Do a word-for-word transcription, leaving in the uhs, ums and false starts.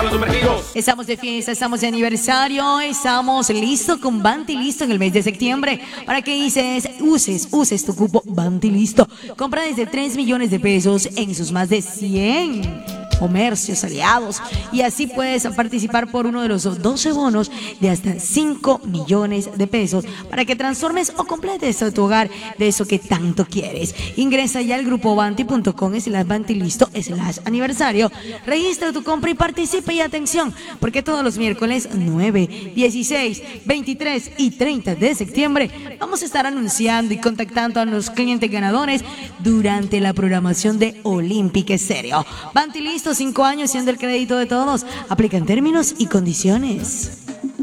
Estamos de fiesta, estamos de aniversario, estamos listos con Banti Listo en el mes de septiembre para que dices, uses, uses tu cupo Banti Listo. Compra desde tres millones de pesos en sus más de cien comercios aliados y así puedes participar por uno de los doce bonos de hasta cinco millones de pesos para que transformes o completes tu hogar de eso que tanto quieres. Ingresa ya al grupo banti punto com slash banti listo slash aniversario, registra tu compra y participa. Y atención, porque todos los miércoles nueve, dieciséis, veintitrés y treinta de septiembre vamos a estar anunciando y contactando a los clientes ganadores durante la programación de Olympic Estéreo. Banti Listo, cinco años siendo el crédito de todos. Aplican términos y condiciones.